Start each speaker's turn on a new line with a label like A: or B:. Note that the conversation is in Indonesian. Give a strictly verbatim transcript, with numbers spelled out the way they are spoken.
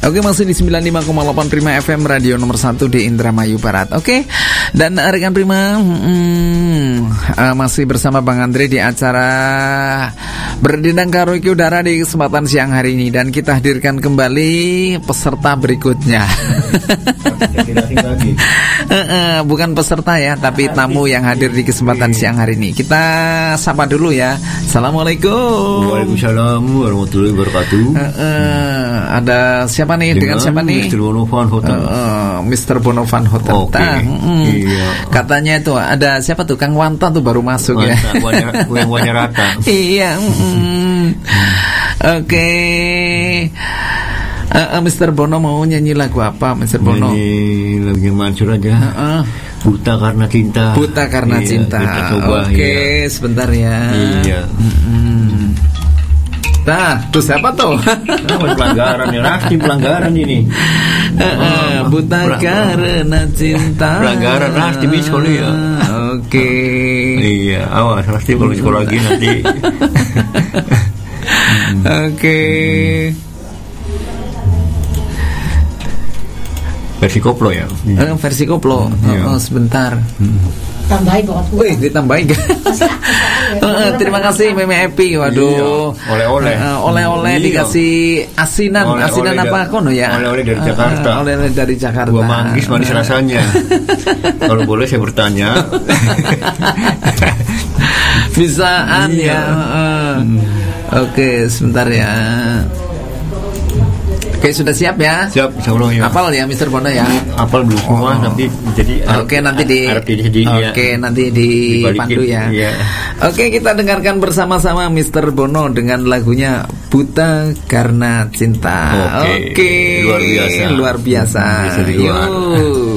A: Oke, masih di sembilan puluh lima koma delapan Prima F M, radio nomor satu di Indramayu Barat. Oke, dan rekan Prima, hmm, uh, masih bersama Bang Andre di acara Berdendang Karaoke Udara di kesempatan siang hari ini. Dan kita hadirkan kembali peserta berikutnya. uh, uh, Bukan peserta ya, tapi tamu yang hadir di kesempatan siang hari ini. Kita sapa dulu ya. Assalamualaikum.
B: Waalaikumsalam warahmatullahi wabarakatuh. uh,
A: uh, Ada siapa nih? Dengan, dengan siapa nih?
B: mister Bono Van Hotel.
A: Uh, uh, mister Bono Van Hotel.
B: Oke. Okay.
A: Hmm. Iya. Katanya itu ada siapa tuh? Kang Wanta tuh baru masuk. Wanta, ya.
B: Yang wanya rata.
A: Iya. Hmm. Oke. Okay. Uh, uh, mister Bono mau nyanyi lagu apa, mister Bono?
B: Nyanyi lagu Mansur aja. Uh, uh. Buta karena cinta.
A: Buta karena iya, cinta. Oke, okay, iya. Sebentar ya.
B: Iya.
A: Hmm. Nah, terus apa tuh?
B: Nah, pelanggaran ya, Rasti pelanggaran ini.
A: Uh, buta Pelang- karena cinta.
B: Pelanggaran Rasti di sekolah ya.
A: Oke. Okay.
B: Iya, awas Rasti kalau sekolah lagi nanti.
A: Oke. Okay.
B: Versi koplo ya.
A: Uh, versi koplo.
B: Iya.
A: Oh, sebentar.
B: Hmm.
C: Tambahin buat gue.
A: Wih, ditambahin. uh, terima kasih Meme Epi. Waduh.
B: Iya. Oleh-oleh.
A: Uh, oleh-oleh iya. Dikasih asinan. Oleh-oleh asinan apa da- kono ya?
B: Oleh-oleh dari Jakarta.
A: Uh, oleh-oleh dari Jakarta.
B: Gua manggis manis uh. rasanya. Kalau boleh saya bertanya.
A: Bisaan iya. ya. Uh. Hmm. Oke, sebentar ya. Oke, sudah siap ya?
B: Siap, insyaallah ya.
A: Hafal ya mister Bono ya?
B: Hafal belum semua,
A: oh.
B: nanti jadi
A: Oke, nanti di Oke, ya. nanti dipandu ya. Iya. Oke, kita dengarkan bersama-sama mister Bono dengan lagunya Buta Karena Cinta.
B: Oke.
A: Oke.
B: Luar biasa.
A: Luar biasa.
B: Bisa di luar.
A: Yuk.